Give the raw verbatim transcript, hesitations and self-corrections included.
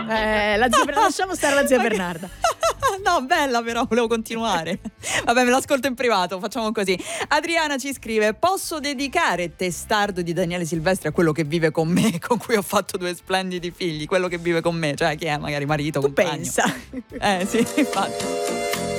Eh, la zia, lasciamo stare la zia Bernarda. No, bella però, volevo continuare. Vabbè, me l'ascolto in privato, facciamo così. Adriana ci scrive: posso dedicare Testardo di Daniele Silvestri a quello che vive con me, con cui ho fatto due splendidi figli, quello che vive con me, cioè chi è? Magari marito, tu compagno. pensa? Eh sì, infatti.